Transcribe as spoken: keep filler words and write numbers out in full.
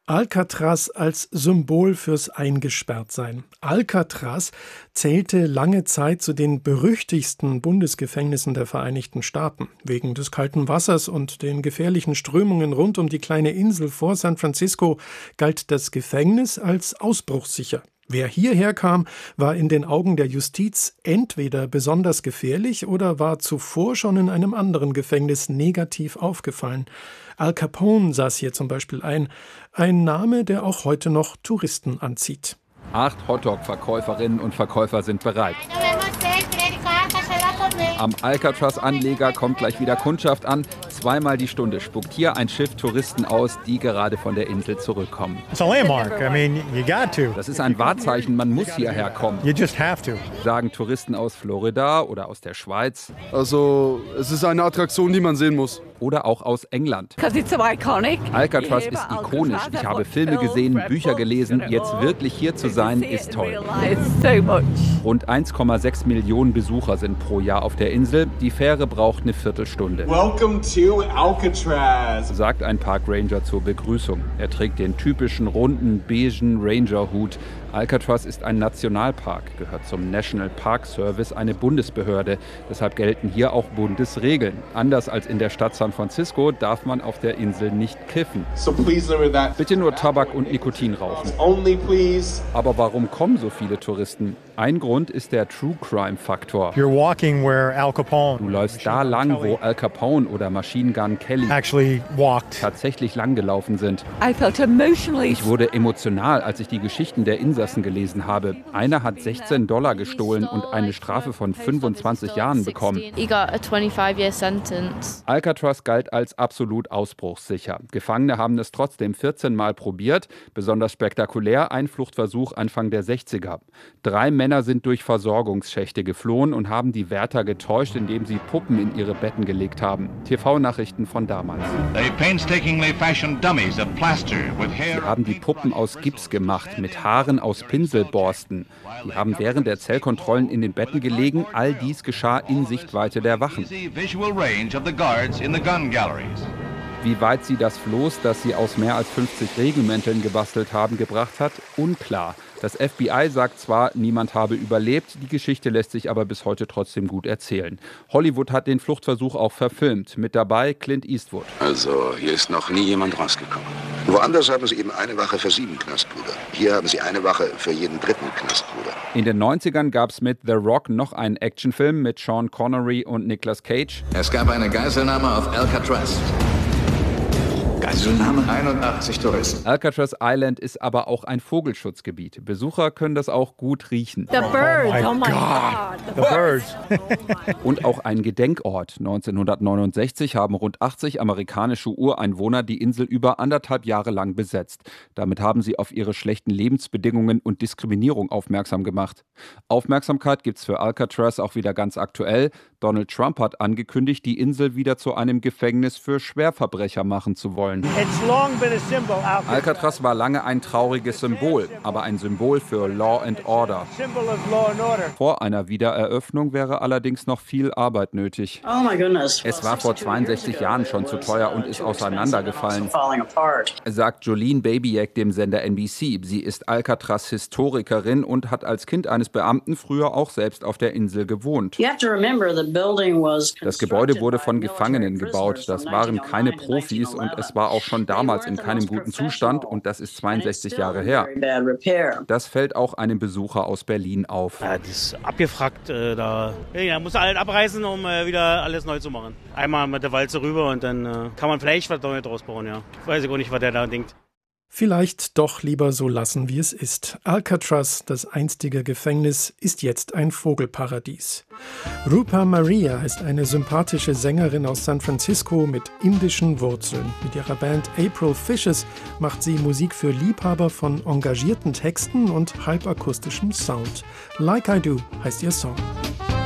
Alcatraz als Symbol fürs Eingesperrtsein. Alcatraz zählte lange Zeit zu den berüchtigsten Bundesgefängnissen der Vereinigten Staaten. Wegen des kalten Wassers und den gefährlichen Strömungen rund um die kleine Insel vor San Francisco galt das Gefängnis als ausbruchssicher. Wer hierher kam, war in den Augen der Justiz entweder besonders gefährlich oder war zuvor schon in einem anderen Gefängnis negativ aufgefallen. Al Capone saß hier zum Beispiel ein. Ein Name, der auch heute noch Touristen anzieht. Acht Hotdog-Verkäuferinnen und Verkäufer sind bereit. Am Alcatraz-Anleger kommt gleich wieder Kundschaft an. Zweimal die Stunde spuckt hier ein Schiff Touristen aus, die gerade von der Insel zurückkommen. It's a landmark. I mean, you got to. Das ist ein Wahrzeichen, man muss hierher kommen. You just have to. Sagen Touristen aus Florida oder aus der Schweiz. Also, es ist eine Attraktion, die man sehen muss. Oder auch aus England. It's so iconic. Alcatraz ist ikonisch. Ich habe Filme gesehen, Bücher gelesen. Jetzt wirklich hier zu sein, ist toll. Rund eins Komma sechs Millionen Besucher sind pro Jahr auf der Insel. Die Fähre braucht eine Viertelstunde. Welcome to Alcatraz, sagt ein Parkranger zur Begrüßung. Er trägt den typischen runden, beigen Ranger-Hut. Alcatraz ist ein Nationalpark, gehört zum National Park Service, eine Bundesbehörde. Deshalb gelten hier auch Bundesregeln. Anders als in der Stadt San Francisco darf man auf der Insel nicht kiffen. So please limit that. Bitte nur Tabak und Nikotin rauchen. Only please. Aber warum kommen so viele Touristen? Ein Grund ist der True-Crime-Faktor. You're walking where Al Capone. Du läufst da lang, wo Al Capone oder Machine Gun Kelly actually walked. tatsächlich lang gelaufen sind. I felt emotionally. Ich wurde emotional, als ich die Geschichten der Insassen gelesen habe. Einer hat sechzehn Dollar gestohlen und eine Strafe von fünfundzwanzig Jahren bekommen. Alcatraz galt als absolut ausbruchssicher. Gefangene haben es trotzdem vierzehn Mal probiert. Besonders spektakulär ein Fluchtversuch Anfang der sechziger. Drei Männer sind durch Versorgungsschächte geflohen und haben die Wärter getäuscht, indem sie Puppen in ihre Betten gelegt haben. T V-Nachrichten von damals. Sie haben die Puppen aus Gips gemacht, mit Haaren aus Pinselborsten. Die haben während der Zellkontrollen in den Betten gelegen. All dies geschah in Sichtweite der Wachen. Wie weit sie das Floß, das sie aus mehr als fünfzig Regenmänteln gebastelt haben, gebracht hat, unklar. Das F B I sagt zwar, niemand habe überlebt, die Geschichte lässt sich aber bis heute trotzdem gut erzählen. Hollywood hat den Fluchtversuch auch verfilmt. Mit dabei Clint Eastwood. Also, hier ist noch nie jemand rausgekommen. Woanders haben sie eben eine Wache für sieben Knastbruder. Hier haben sie eine Wache für jeden dritten Knastbruder. In den neunzigern gab es mit The Rock noch einen Actionfilm mit Sean Connery und Nicolas Cage. Es gab eine Geiselnahme auf Alcatraz. Geiselnahme? einundachtzig Touristen. Alcatraz Island ist aber auch ein Vogelschutzgebiet. Besucher können das auch gut riechen. The birds, Oh my God. The birds. Und auch ein Gedenkort. neunzehnhundertneunundsechzig haben rund achtzig amerikanische Ureinwohner die Insel über anderthalb Jahre lang besetzt. Damit haben sie auf ihre schlechten Lebensbedingungen und Diskriminierung aufmerksam gemacht. Aufmerksamkeit gibt's für Alcatraz auch wieder ganz aktuell. Donald Trump hat angekündigt, die Insel wieder zu einem Gefängnis für Schwerverbrecher machen zu wollen. Alcatraz war lange ein trauriges Symbol, aber ein Symbol für Law and Order. Vor einer Wiedereröffnung wäre allerdings noch viel Arbeit nötig. Oh my goodness. Es war vor zweiundsechzig Jahren schon zu teuer und ist auseinandergefallen, sagt Jolene Babiak dem Sender N B C. Sie ist Alcatraz-Historikerin und hat als Kind eines Beamten früher auch selbst auf der Insel gewohnt. Das Gebäude wurde von Gefangenen gebaut. Das waren keine Profis und es war auch schon damals in keinem guten Zustand und das ist zweiundsechzig Jahre her. Das fällt auch einem Besucher aus Berlin auf. Ja, das ist abgefragt. Äh, da ja, muss er halt abreißen, um äh, wieder alles neu zu machen. Einmal mit der Walze rüber und dann äh, kann man vielleicht was Neues draus bauen. Ja. Weiß ich auch nicht, was der da denkt. Vielleicht doch lieber so lassen, wie es ist. Alcatraz, das einstige Gefängnis, ist jetzt ein Vogelparadies. Rupa Maria ist eine sympathische Sängerin aus San Francisco mit indischen Wurzeln. Mit ihrer Band April Fishes macht sie Musik für Liebhaber von engagierten Texten und halbakustischem Sound. Like I Do heißt ihr Song.